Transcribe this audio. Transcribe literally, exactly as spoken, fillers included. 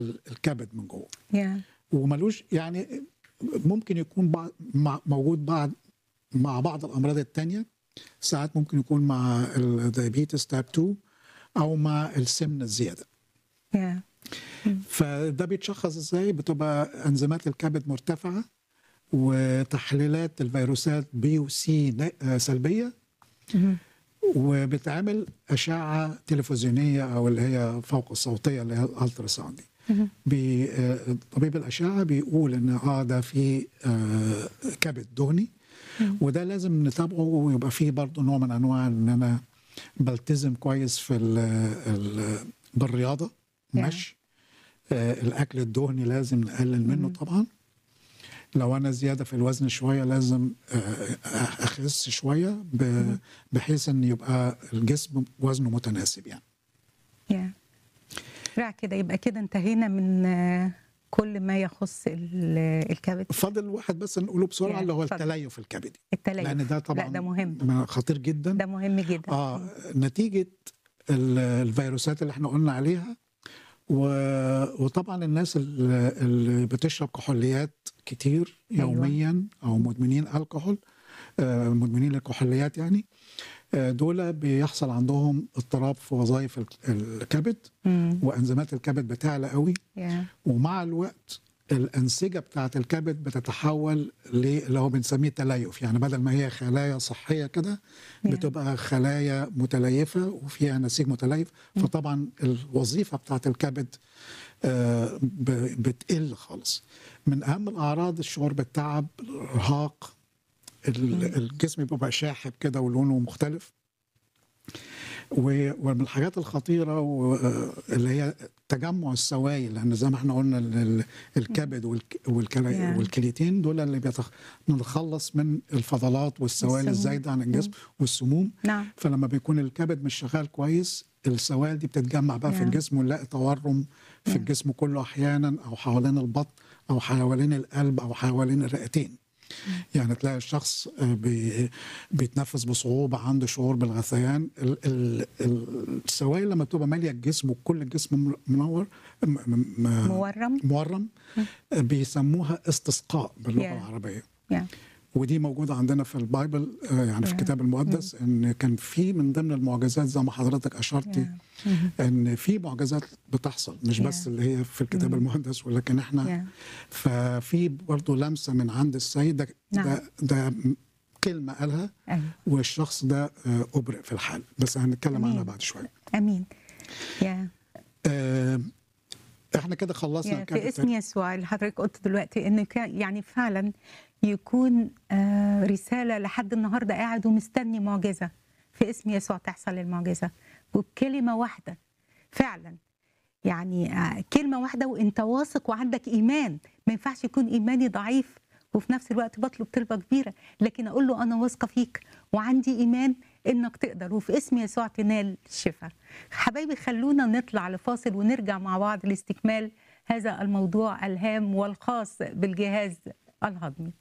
الكبد من جوه yeah. وملوش يعني ممكن يكون بعض مع موجود بعض مع بعض الامراض التانية. ساعات ممكن يكون مع الدايابيتس تايب اتنين او مع السمنه الزياده. yeah. فده بيتشخص ازاي؟ بتبقى انزيمات الكبد مرتفعه وتحليلات الفيروسات بي وسي سلبيه mm-hmm. وبتعمل اشعه تلفزيونيه او اللي هي فوق الصوتيه اللي هي الالترا ساوند. بي طبيب الاشعه بيقول ان اه ده في آه كبد دهني وده لازم نتابعه ويبقى فيه برضه نوع من انواع ان انا بلتزم كويس في ال ال بالرياضه مشي آه الاكل الدهني لازم نقلل منه طبعا. لو انا زياده في الوزن شويه لازم اخس شويه بحيث ان يبقى الجسم وزنه متناسب يعني. yeah. رأي كده يبقى كده انتهينا من كل ما يخص الكبد. فاضل واحد بس نقوله بسرعه yeah. اللي هو فضل. التليف الكبدي. التليف لان ده طبعا لا ده مهم، خطير جدا. ده مهم جدا. اه نتيجه الفيروسات اللي احنا قلنا عليها وطبعا الناس اللي بتشرب كحوليات كتير يوميا او مدمنين الكحول مدمنين الكحوليات يعني دول بيحصل عندهم اضطراب في وظائف الكبد مم. وانزيمات الكبد بتعلى قوي yeah. ومع الوقت الانسجه بتاعه الكبد بتتحول اللي هو بنسميه تليف، يعني بدل ما هي خلايا صحيه كده yeah. بتبقى خلايا متليفه وفيها نسيج متليف. مم. فطبعا الوظيفه بتاعه الكبد بتقل خالص. من اهم الاعراض الشعور بالتعب، الارهاق، الجسم بيبقى شاحب كده ولونه مختلف. ومن الحاجات الخطيره اللي هي تجمع السوائل، لان زي ما احنا قلنا الكبد والكليتين دول اللي بنتخلص من الفضلات والسوائل الزايده عن الجسم والسموم. نعم. فلما بيكون الكبد مش شغال كويس السوائل دي بتتجمع بقى في الجسم ونلاقي تورم في الجسم كله احيانا او حوالين البطن او حوالين القلب او حوالين الرئتين. يعني تلاقي الشخص بي بيتنفس بصعوبة، عنده شعور بالغثيان. السوائل لما تبقى مالية الجسم وكل الجسم منور مورم مورم بيسموها استسقاء باللغة yeah. العربية. yeah. ودي موجودة عندنا في البايبل يعني في الكتاب المقدس mm. ان كان في من ضمن المعجزات زي ما حضرتك اشرتي yeah. mm-hmm. ان في معجزات بتحصل مش yeah. بس اللي هي في الكتاب mm. المقدس، ولكن احنا yeah. ففي برضه لمسة من عند السيد ده, نعم. ده, ده كلمة قالها أيوه. والشخص ده أبرئ في الحال، بس هنتكلم عنها بعد شوية. امين. yeah. آه احنا كده خلصنا في اسم يسوع اللي حضرتك قلت دلوقتي ان يعني فعلا يكون آه رساله لحد النهارده قاعد ومستني معجزه، في اسم يسوع تحصل المعجزه وبكلمه واحده فعلا. يعني آه كلمه واحده وانت واثق وعندك ايمان. ما ينفعش يكون ايماني ضعيف وفي نفس الوقت بطلب طلبه كبيره، لكن اقول له انا واثقه فيك وعندي ايمان انك تقدر، وفي اسم يسوع تنال الشفاء. حبايبي خلونا نطلع لفاصل ونرجع مع بعض لاستكمال هذا الموضوع الهام والخاص بالجهاز الهضمي.